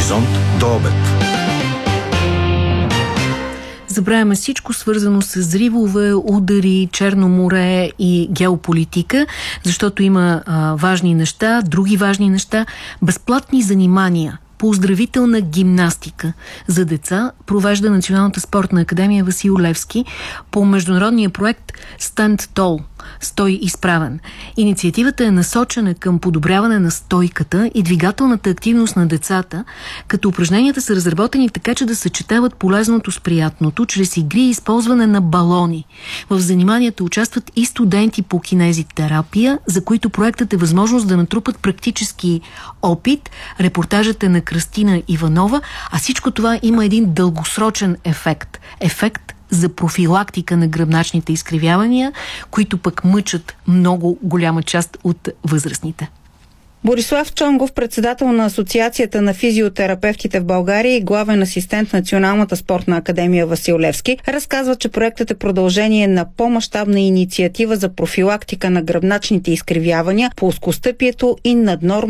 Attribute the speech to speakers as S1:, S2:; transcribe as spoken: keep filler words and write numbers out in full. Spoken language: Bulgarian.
S1: Хоризонт до обед.
S2: Забравяме всичко свързано с взривове, удари, Черно море и геополитика, защото има а, важни неща, други важни неща, безплатни занимания по оздравителна гимнастика за деца провежда Националната спортна академия Васил Левски по международния проект Stand Tall – Стой изправен. Инициативата е насочена към подобряване на стойката и двигателната активност на децата, като упражненията са разработени така, че да съчетават полезното с приятното, чрез игри и използване на балони. В заниманията участват и студенти по кинезитерапия, за които проектът е възможност да натрупат практически опит. Репортажът е на Кръстина Иванова, а всичко това има един дългосрочен ефект. Ефект за профилактика на гръбначните изкривявания, които пък мъчат много голяма част от възрастните.
S3: Борислав Чонгов, председател на Асоциацията на физиотерапевтите в България и главен асистент в Националната спортна академия Васил Левски, разказва, че проектът е продължение на по-мащабна инициатива за профилактика на гръбначните изкривявания, плоскостъпието и наднормата